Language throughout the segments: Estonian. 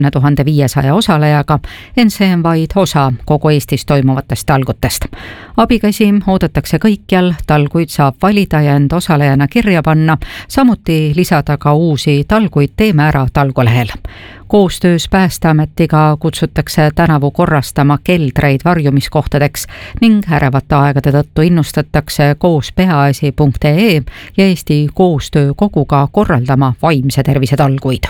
1500 osalejaga, ent see on vaid osa kogu Eestis toimuvatest talgutest. Abikäsi oodatakse kõikjal, talguid saab valida ja end osalejana kirja panna, samuti lisada ka uusi talguid Teeme ära talgulehel. Koostöös Päästeametiga kutsutakse tänavu korrastama keldreid varjumiskohtadeks ning ärevate aegade tõttu innustatakse koos peaasi.ee ja Eesti koostöökoguga korraldama vaimse tervise talguid.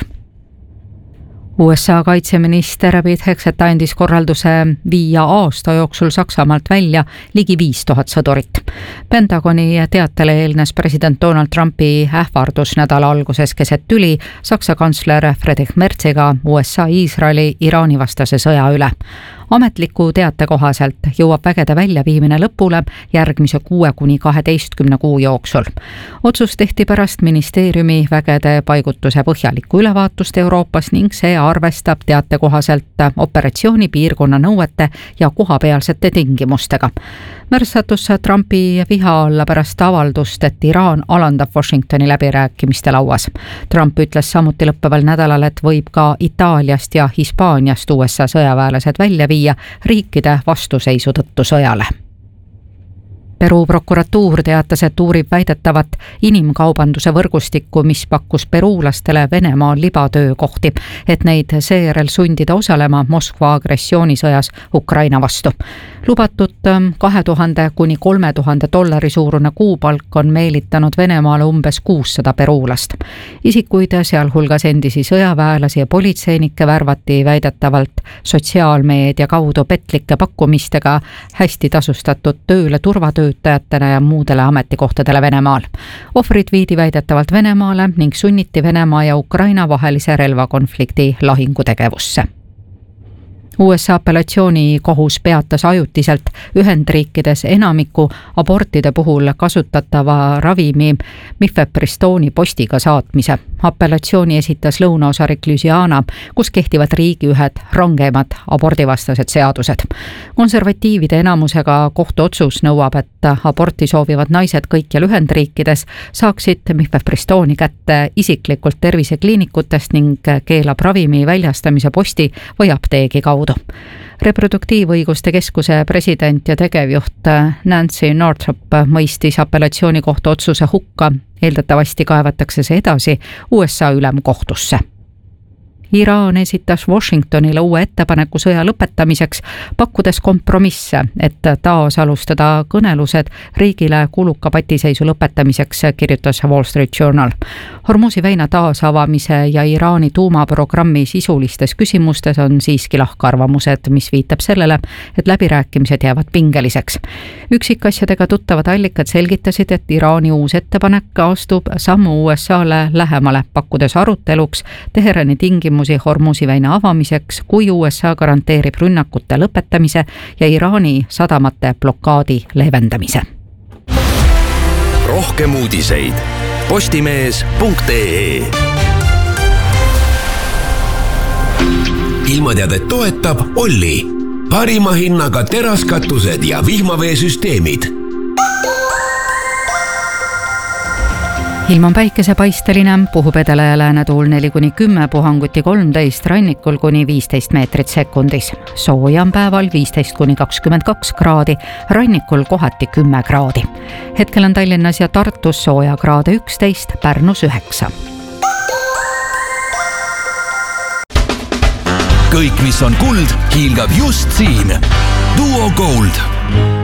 USA kaitseminister Pete Hegseth andis korralduse viia aasta jooksul Saksamaalt välja ligi 5000 sõdurit. Pentagoni teatele eelnes president Donald Trumpi ähvardus nädala alguses keset tüli Saksa kantsler Friedrich Merziga USA, Iisraeli, Iraani vastase sõja üle. Ametliku teate kohaselt jõuab vägede väljaviimine lõpule järgmise 6-12 kuu jooksul. Otsus tehti pärast ministeeriumi vägede paigutuse põhjalikku ülevaatust Euroopas ning see arvestab teate kohaselt operatsiooni piirkonna nõuete ja kohapealsete tingimustega. Mers sattus Trumpi viha alla pärast avaldust, et Iraan alandab Washingtoni läbirääkimiste lauas. Trump ütles samuti lõppeval nädalal, et võib ka Itaaliast ja Hispaaniast USA sõjaväelased välja viia riikide vastuseisu tõttu sõjale. Peru prokuratuur teatas, et uurib väidetavat inimkaubanduse võrgustikku, mis pakkus peruulastele Venemaal libatöökohti, et neid seejärel sundida osalema Moskva agressioonisõjas Ukraina vastu. Lubatud $2000–3000 suurune kuupalk on meelitanud Venemaale umbes 600 peruulast. Isikuid, sealhulgas endisi sõjaväelasi ja politseinikke värvati väidetavalt sotsiaalmeedia kaudu petlike pakkumistega hästi tasustatud tööle turvatöötajatena ja muudele ametikohtadele Venemaal. Ohvrid viidi väidetavalt Venemaale ning sunniti Venemaa ja Ukraina vahelise relvakonflikti lahingutegevusse. USA apellatsioonikohus peatas ajutiselt Ühendriikides enamiku abortide puhul kasutatava ravimi mifepristooni postiga saatmise. Apellatsiooni esitas lõunaosarik Louisiana, kus kehtivad riigi ühed rangemad abordivastased seadused. Konservatiivide enamusega kohtuotsus nõuab, et aborti soovivad naised kõikjal Ühendriikides saaksid mifepristooni kätte isiklikult tervisekliinikutest ning keelab ravimi väljastamise posti või apteegi kaudu. Reproduktiivõiguste keskuse president ja tegevjuht Nancy Northrop mõistis apellatsioonikohtu otsuse hukka. Eeldatavasti kaevatakse see edasi USA ülemkohtusse. Iraan esitas Washingtonile uue ettepaneku sõja lõpetamiseks, pakkudes kompromisse, et taas alustada kõnelused riigile kuluka patiseisu lõpetamiseks, kirjutas Wall Street Journal. Hormuzi väina taasavamise ja Iraani tuumaprogrammi sisulistes küsimustes on siiski lahkarvamused, mis viitab sellele, et läbirääkimised jäävad pingeliseks. Üksikasjadega tuttavad allikad selgitasid, et Iraani uus ettepanek astub sammu USA'le lähemale, pakkudes aruteluks Teherani tingimusi Hormuzi väina avamiseks, kui USA garanteerib rünnakute lõpetamise ja Iraani sadamate blokaadi leevendamise. Rohkem uudiseid postimees.ee. Ilmateadet toetab Olli. Parima hinnaga teraskatused ja vihmaveesüsteemid. Ilm on päikesepaisteline, puhub edela ja läänetuul 4–10, puhanguti 13, rannikul kuni 15 meetrit sekundis. Sooja on päeval 15–22 kraadi, rannikul kohati 10 kraadi. Hetkel on Tallinnas ja Tartus sooja kraade 11, Pärnus 9. Kõik, mis on kuld, hiilgab just siin. Duo Gold.